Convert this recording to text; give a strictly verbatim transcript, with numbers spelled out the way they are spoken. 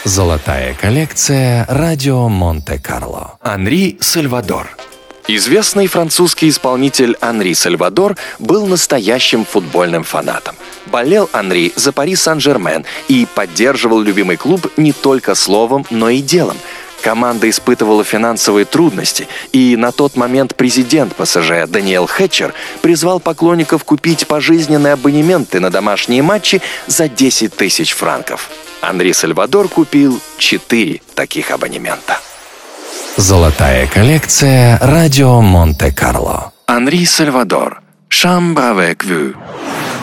Золотая коллекция «Радио Монте-Карло». Анри Сальвадор. Известный французский исполнитель Анри Сальвадор был настоящим футбольным фанатом. Болел Анри за Пари Сен-Жермен и поддерживал любимый клуб не только словом, но и делом. Команда испытывала финансовые трудности, и на тот момент президент ПСЖ Даниэль Хетчер призвал поклонников купить пожизненные абонементы на домашние матчи за десять тысяч франков. Анри Сальвадор купил четыре таких абонемента. Золотая коллекция «Радио Монте-Карло». Анри Сальвадор. «Chambre avec vous».